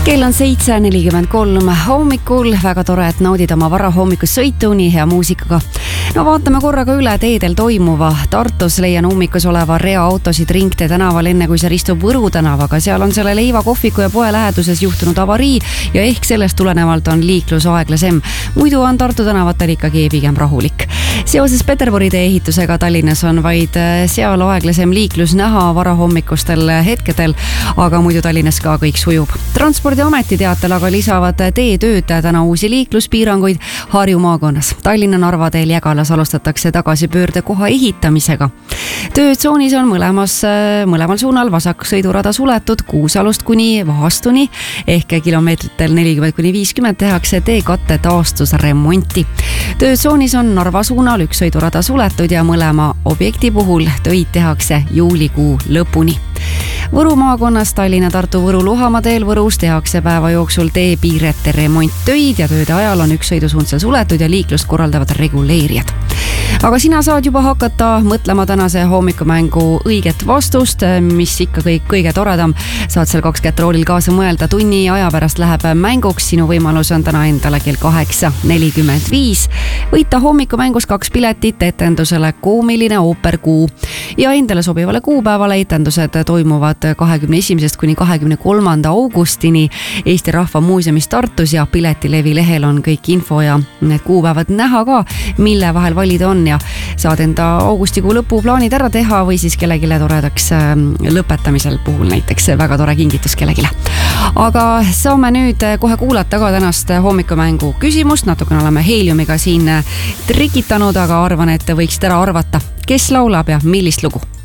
Kell on 7:43 hommikul, väga tore, et naudid oma varahommikust sõitu nii hea muusikaga. No vaatame korraga üle teedel toimuva. Tartus leian ummikus oleva rea autosid Ringtee tänaval enne kui see ristub Võru tänavaga. Seal on selle leiva, kohviku ja poe läheduses juhtunud avarii ja ehk sellest tulenevalt on liiklus aeglasem. Muidu on Tartu tänavatel ikkagi pigem rahulik. Seoses Peterburi tee ehitusega Tallinnas on vaid seal aeglasem liiklus näha varahommikustel hetkedel, aga muidu Tallinnas ka kõik sujub. Transpordiameti teatel aga lisavad teetöötajatena uusi liikluspiiranguid Harju maakonnas. Tallinna-Narva teel Jägalas alustatakse tagasipöörde koha ehitamisega. Töötsoonis on mõlemal suunal vasak sõidurada suletud Kuusalust kuni Vahastuni ehk kilomeetritel 40–50 tehakse teekatte taastusremonti. Töötsoonis on Narva suunal üks sõidurada suletud ja mõlema objekti puhul töid tehakse juulikuu lõpuni. Võru maakonnas Tallinna-Tartu Võru-Luhamaa teel Võrus tehakse päeva jooksul teepiirete remonttöid ja tööde ajal on üks sõidusuund seal suletud ja liiklust korraldavad reguleerijad. Aga sina saad juba hakata mõtlema tänase hommikumängu õiget vastust, mis ikka kõige toredam. Saad seal 2 kätt roolil kaasa mõelda, tunni aja pärast läheb mänguks. Sinu võimalus on täna endale kell 8:45 võita hommikumängus 2 piletit etendusele Koomiline ooperkuu ja endale sobivale kuupäevale. Etendused toimuvad 21. kuni 23. augustini Eesti Rahva Muuseumis Tartus ja Piletilevi lehel on kõik info ja need kuupäevad näha ka, mille vahel valida on ja saad enda augustikuu lõpuplaanid ära teha või siis kellelegi toredaks lõpetamisel puhul näiteks väga tore kingitus kellegile. Aga saame nüüd kohe kuulata ka tänast hommikumängu küsimust. Natukene oleme heeliumiga siin trikitanud, aga arvan, et võiksid ära arvata, kes laulab ja millist lugu.